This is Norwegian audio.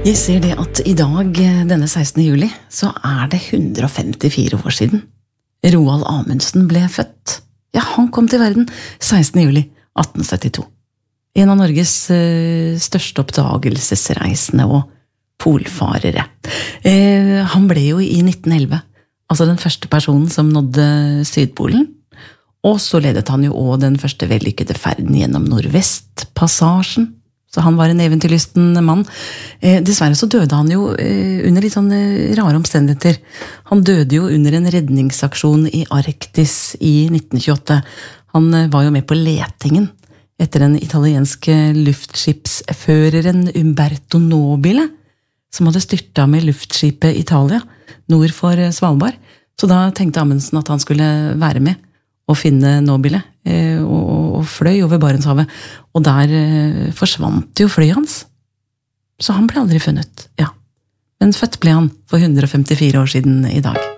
Jeg ser det at I dag, denne 16. juli, så det 154 år siden. Roald Amundsen ble født. Ja, han kom til verden 16. juli 1872. En av Norges største oppdagelsesreisende og polfarere. Han ble jo I 1911, altså den første personen som nådde Sydpolen, og så ledet han jo også den første vellykkede ferden gjennom Nordvestpassasjen. Så han var en eventyrlysten mann. Dessverre så døde han jo under litt sånne rare omstendigheter. Han døde jo under en redningsaksjon I Arktis I 1928. Han var jo med på letingen etter den italienske luftskipsføreren Umberto Nobile, som hadde styrtet med luftskipet Italia, nord for Svalbard. Så da tenkte Amundsen at han skulle være med og finne Nobile, og fløy over Barentshavet. Og der forsvant jo flyet hans. Så han ble aldri funnet, ja. Men født ble han for 154 år siden I dag.